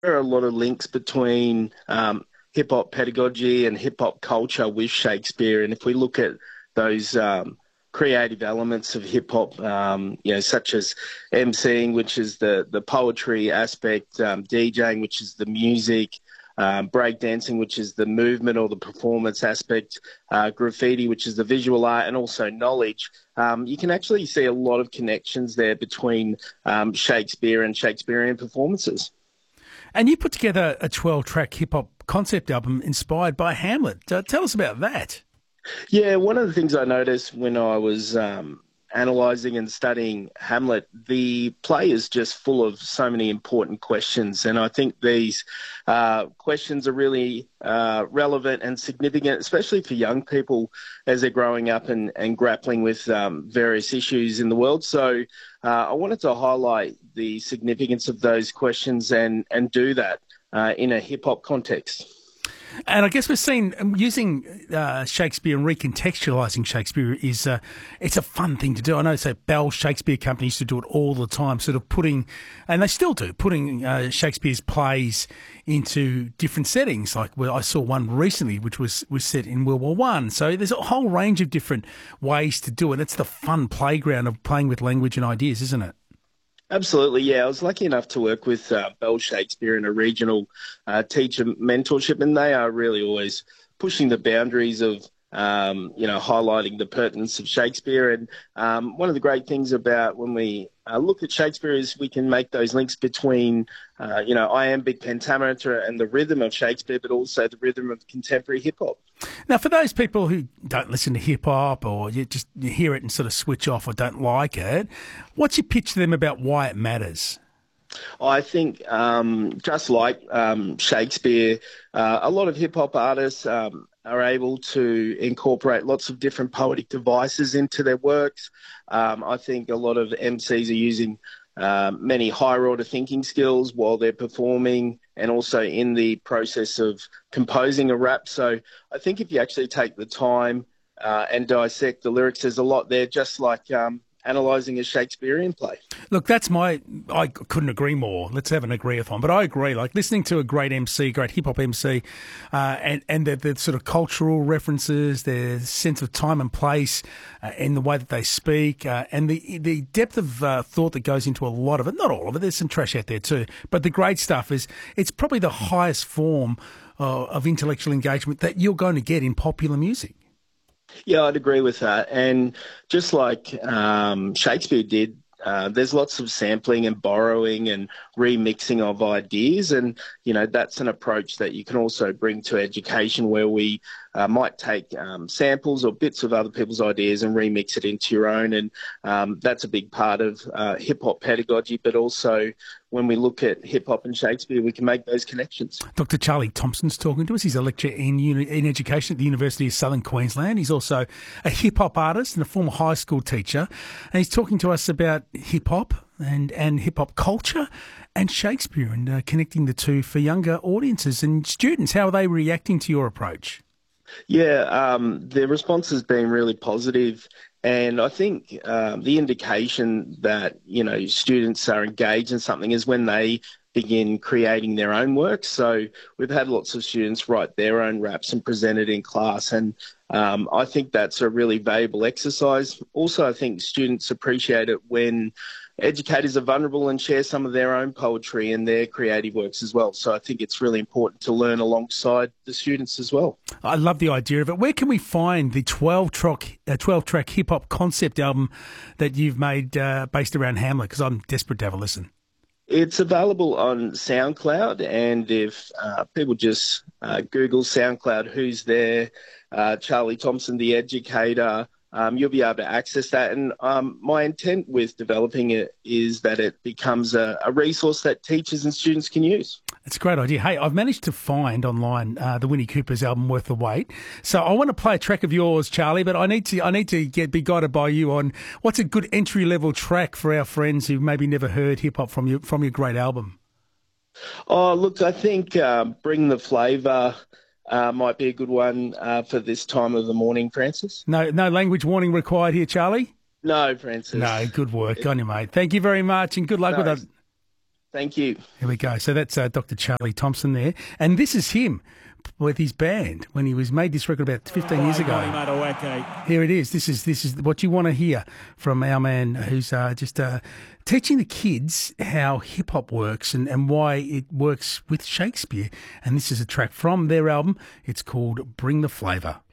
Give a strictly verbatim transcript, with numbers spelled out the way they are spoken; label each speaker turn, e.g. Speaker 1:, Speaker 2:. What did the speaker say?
Speaker 1: there are a lot of links between um, hip hop pedagogy and hip hop culture with Shakespeare. And if we look at those um, creative elements of hip hop, um, you know, such as emceeing, which is the the poetry aspect, um, DJing, which is the music, um, breakdancing, which is the movement or the performance aspect, uh, graffiti, which is the visual art, and also knowledge. Um, you can actually see a lot of connections there between um, Shakespeare and Shakespearean performances.
Speaker 2: And you put together a twelve-track hip-hop concept album inspired by Hamlet. Uh, tell us about that.
Speaker 1: Yeah, one of the things I noticed when I was um, analysing and studying Hamlet, the play is just full of so many important questions. And I think these uh, questions are really uh, relevant and significant, especially for young people as they're growing up and, and grappling with um, various issues in the world. So uh, I wanted to highlight the significance of those questions and, and do that uh, in a hip-hop context.
Speaker 2: And I guess we're seeing um, using uh, Shakespeare and recontextualising Shakespeare is uh, it's a fun thing to do. I know, say, Bell Shakespeare Company used to do it all the time, sort of putting, and they still do, putting uh, Shakespeare's plays into different settings. Like, well, I saw one recently which was, was set in World War One. So there's a whole range of different ways to do it. It's the fun playground of playing with language and ideas, isn't it?
Speaker 1: Absolutely, yeah. I was lucky enough to work with uh, Bell Shakespeare in a regional uh, teacher mentorship, and they are really always pushing the boundaries of, um, you know, highlighting the pertinence of Shakespeare. And um, one of the great things about when we uh, look at Shakespeare is we can make those links between, uh, you know, iambic pentameter and the rhythm of Shakespeare, but also the rhythm of contemporary hip-hop.
Speaker 2: Now, for those people who don't listen to hip-hop or you just you hear it and sort of switch off or don't like it, what's your pitch to them about why it matters?
Speaker 1: I think um, just like um, Shakespeare, uh, a lot of hip-hop artists um, are able to incorporate lots of different poetic devices into their works. Um, I think a lot of M Cs are using uh, many higher order thinking skills while they're performing and also in the process of composing a rap. So I think if you actually take the time uh, and dissect the lyrics, there's a lot there, just like um, analysing a Shakespearean play.
Speaker 2: Look, that's my, I couldn't agree more. Let's have an agree-a-thon. But I agree, like listening to a great M C, great hip-hop M C, uh, and, and the, the sort of cultural references, their sense of time and place uh, in the way that they speak, uh, and the the depth of uh, thought that goes into a lot of it, not all of it, there's some trash out there too, but the great stuff is, it's probably the highest form uh, of intellectual engagement that you're going to get in popular music.
Speaker 1: Yeah, I'd agree with that. And just like um, Shakespeare did, uh, there's lots of sampling and borrowing and remixing of ideas. And, you know, that's an approach that you can also bring to education where we uh, might take um, samples or bits of other people's ideas and remix it into your own. And um, that's a big part of uh, hip-hop pedagogy, but also when we look at hip-hop and Shakespeare, we can make those connections.
Speaker 2: Doctor Charlie Thompson's talking to us. He's a lecturer in, uni- in education at the University of Southern Queensland. He's also a hip-hop artist and a former high school teacher. And he's talking to us about hip-hop and, and hip-hop culture and Shakespeare and uh, connecting the two for younger audiences and students. How are they reacting to your approach?
Speaker 1: Yeah, um, the response has been really positive. And I think um, the indication that, you know, students are engaged in something is when they begin creating their own work. So we've had lots of students write their own raps and present it in class. And um, I think that's a really valuable exercise. Also, I think students appreciate it when educators are vulnerable and share some of their own poetry and their creative works as well. So I think it's really important to learn alongside the students as well.
Speaker 2: I love the idea of it. Where can we find the twelve-track uh, twelve-track hip-hop concept album that you've made uh, based around Hamlet? Because I'm desperate to have a listen.
Speaker 1: It's available on SoundCloud, and if uh, people just uh, Google SoundCloud, who's there, uh, Charlie Thompson, the educator, Um, you'll be able to access that. And um, my intent with developing it is that it becomes a, a resource that teachers and students can use.
Speaker 2: It's a great idea. Hey, I've managed to find online uh, the Winnie Cooper's album Worth the Wait. So I want to play a track of yours, Charlie, but I need to I need to get be guided by you on what's a good entry level track for our friends who maybe never heard hip hop from your from your great album.
Speaker 1: Oh, look, I think uh, Bring the Flavour Uh, might be a good one uh, for this time of the morning, Francis.
Speaker 2: No, no language warning required here, Charlie?
Speaker 1: No, Francis.
Speaker 2: No, good work on you, mate. Thank you very much, and good luck
Speaker 1: No.
Speaker 2: with that.
Speaker 1: Thank you.
Speaker 2: Here we go. So that's uh, Doctor Charlie Thompson there. And this is him with his band when he was made this record about fifteen years ago. Here it is. This is this is what you want to hear from our man who's uh, just uh, teaching the kids how hip-hop works and, and why it works with Shakespeare. And this is a track from their album. It's called Bring the Flavour.